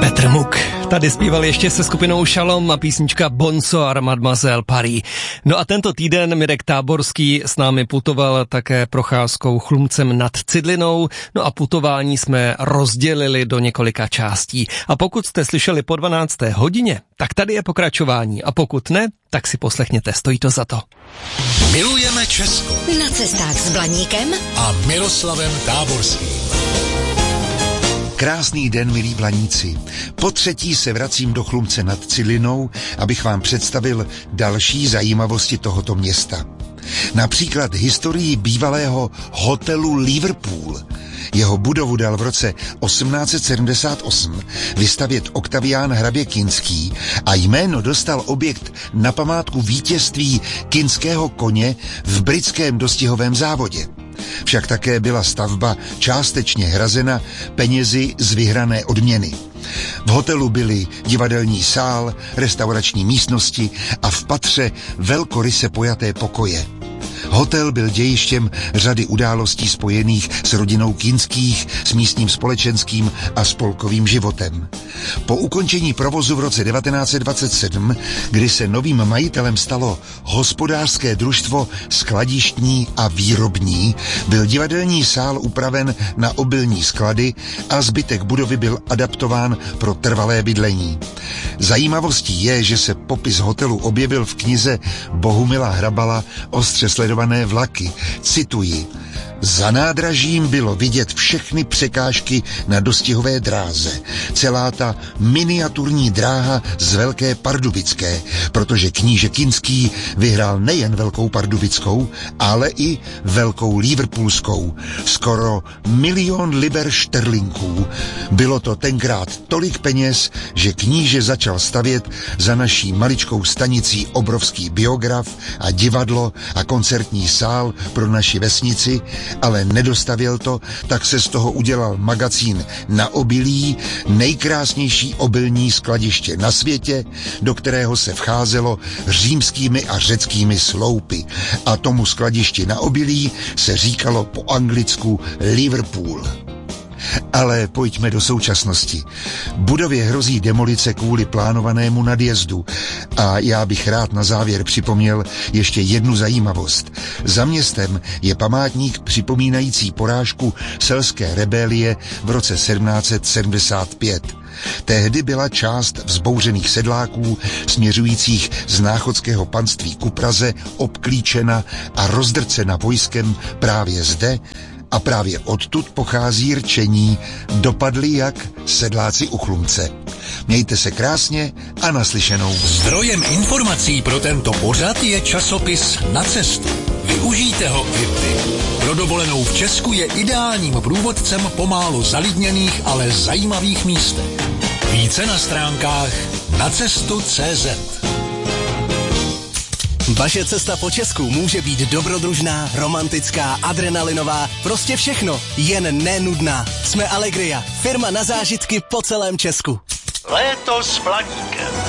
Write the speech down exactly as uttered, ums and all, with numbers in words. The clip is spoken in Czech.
Petr Muk tady zpíval ještě se skupinou Shalom a písnička Bonsoir Mademoiselle Paris. No a tento týden Mirek Táborský s námi putoval také procházkou Chlumcem nad Cidlinou, no a putování jsme rozdělili do několika částí. A pokud jste slyšeli po dvanácté hodině, tak tady je pokračování a pokud ne, tak si poslechněte, stojí to za to. Milujeme Česko. Na cestách s Blaníkem a Miroslavem Táborským. Krásný den, milí Blaníci. Po třetí se vracím do Chlumce nad Cidlinou, abych vám představil další zajímavosti tohoto města. Například historii bývalého hotelu Liverpool. Jeho budovu dal v roce osmnáct set sedmdesát osm vystavět Oktavián hrabě Kinský a jméno dostal objekt na památku vítězství kinského koně v britském dostihovém závodě. Však také byla stavba částečně hrazena penězi z vyhrané odměny. V hotelu byly divadelní sál, restaurační místnosti a v patře velkoryse pojaté pokoje. Hotel byl dějištěm řady událostí spojených s rodinou Kinských, s místním společenským a spolkovým životem. Po ukončení provozu v roce devatenáct set dvacet sedm, kdy se novým majitelem stalo hospodářské družstvo Skladištní a výrobní, byl divadelní sál upraven na obilní sklady a zbytek budovy byl adaptován pro trvalé bydlení. Zajímavostí je, že se popis hotelu objevil v knize Bohumila Hrabala Ostře sledované vlaky. Cituji: za nádražím bylo vidět všechny překážky na dostihové dráze. Celá ta miniaturní dráha z Velké Pardubické, protože kníže Kinský vyhrál nejen Velkou Pardubickou, ale i Velkou Liverpoolskou. Skoro milion liber šterlinků. Bylo to tenkrát tolik peněz, že kníže začal stavět za naší maličkou stanicí obrovský biograf a divadlo a koncertní sál pro naši vesnici, ale nedostavěl to, tak se z toho udělal magazín Na obilí, nejkrásnější obilní skladiště na světě, do kterého se vcházelo římskými a řeckými sloupy. A tomu skladišti Na obilí se říkalo po anglicku Liverpool. Ale pojďme do současnosti. Budově hrozí demolice kvůli plánovanému nadjezdu a já bych rád na závěr připomněl ještě jednu zajímavost. Za městem je památník připomínající porážku selské rebelie v roce sedmnáct set sedmdesát pět. Tehdy byla část vzbouřených sedláků směřujících z náchodského panství ku Praze obklíčena a rozdrcena vojskem právě zde, a právě odtud pochází rčení dopadli jak sedláci u Chlumce. Mějte se krásně a naslyšenou. Zdrojem informací pro tento pořad je časopis Na cestu. Využijte ho i vy. Pro dovolenou v Česku je ideálním průvodcem po málo zalidněných, ale zajímavých místech. Více na stránkách nacestu tečka cé zet. Vaše cesta po Česku může být dobrodružná, romantická, adrenalinová, prostě všechno, jen nenudná. Jsme Allegria, firma na zážitky po celém Česku. Léto s Blaníkem.